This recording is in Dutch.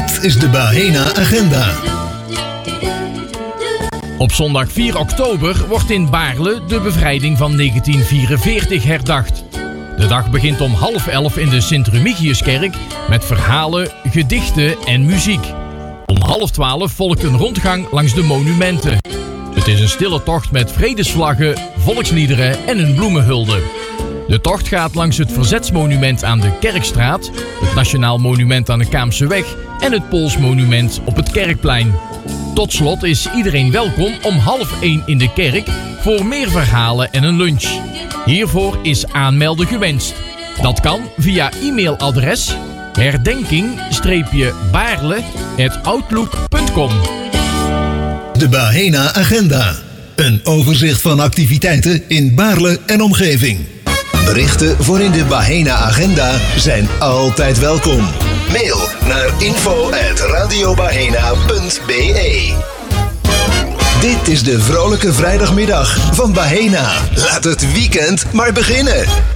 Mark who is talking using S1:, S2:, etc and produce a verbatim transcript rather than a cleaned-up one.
S1: Dit is de Bahena Agenda.
S2: Op zondag vier oktober wordt in Baarle de bevrijding van negentien vierenveertig herdacht. De dag begint om half elf in de Sint-Remigiuskerk met verhalen, gedichten en muziek. Om half twaalf volgt een rondgang langs de monumenten. Het is een stille tocht met vredesvlaggen, volksliederen en een bloemenhulde. De tocht gaat langs het Verzetsmonument aan de Kerkstraat, het Nationaal Monument aan de Kaamseweg en het Poolsmonument op het Kerkplein. Tot slot is iedereen welkom om half één in de kerk voor meer verhalen en een lunch. Hiervoor is aanmelden gewenst. Dat kan via e-mailadres herdenking-baarle at outlook punt com.
S1: De Bahena Agenda. Een overzicht van activiteiten in Baarle en omgeving. Berichten voor in de Bahena Agenda zijn altijd welkom. Mail naar info at radiobahena punt b e. Dit is de vrolijke vrijdagmiddag van Bahena. Laat het weekend maar beginnen.